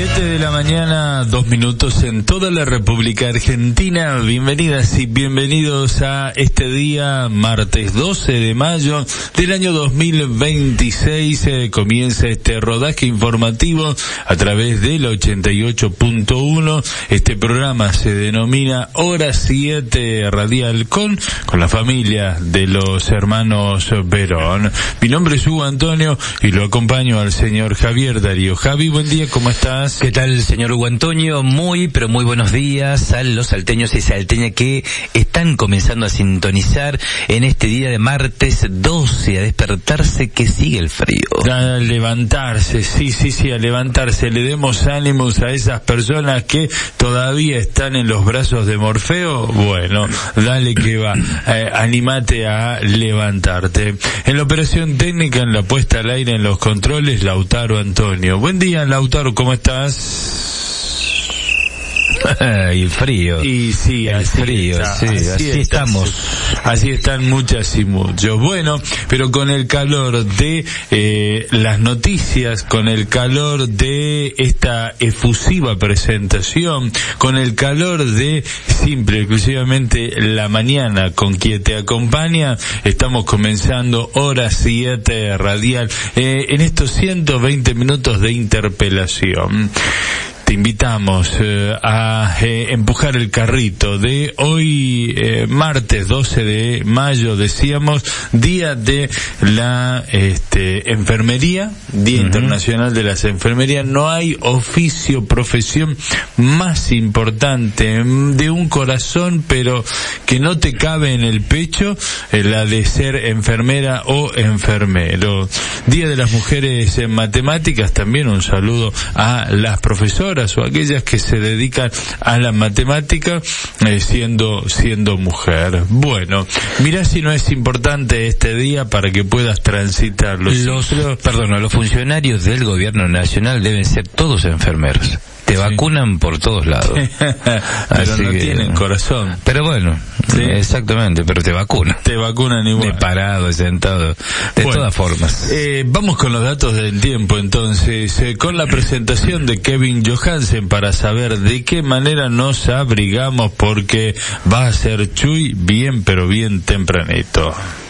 7 de la mañana, 2 minutos en toda la República Argentina. Bienvenidas y bienvenidos a este día, martes 12 de mayo del año 2026. Comienza este rodaje informativo a través del 88.1. Este programa se denomina Hora 7 Radial con la familia de los hermanos Verón. Mi nombre es Hugo Antonio y lo acompaño al señor Javier Darío. Javi, buen día, ¿cómo estás? ¿Qué tal, señor Hugo Antonio? Pero muy buenos días a los salteños y salteñas que están comenzando a sintonizar en este día de martes 12, a despertarse, que sigue el frío. A levantarse, sí, a levantarse. Le demos ánimos a esas personas que todavía están en los brazos de Morfeo. Bueno, dale que va. Anímate a levantarte. En la operación técnica, en la puesta al aire, en los controles, Lautaro Antonio. Buen día, Lautaro, ¿cómo estás? Y el frío. Y sí, el frío, sí, así estamos. Así están muchas y muchos. Bueno, pero con el calor de las noticias, con el calor de esta efusiva presentación, con el calor de simple, exclusivamente la mañana con quien te acompaña, estamos comenzando Hora 7 Radial en estos 120 minutos de interpelación. Te invitamos a empujar el carrito de hoy, martes 12 de mayo, decíamos, día de la enfermería, Día Internacional de las Enfermerías. No hay oficio, profesión más importante de un corazón, pero que no te cabe en el pecho, la de ser enfermera o enfermero. Día de las Mujeres en Matemáticas, también un saludo a las profesoras o aquellas que se dedican a la matemática siendo mujer. Bueno, mirá si no es importante este día para que puedas transitarlo. Los funcionarios del gobierno nacional deben ser todos enfermeros. Te vacunan por todos lados. Pero no tienen corazón. Pero bueno, sí, exactamente, pero te vacunan. Te vacunan igual. De parado, sentado, de todas formas. Vamos con los datos del tiempo entonces, con la presentación de Kevin Johansen para saber de qué manera nos abrigamos, porque va a ser Chuy bien, pero bien tempranito.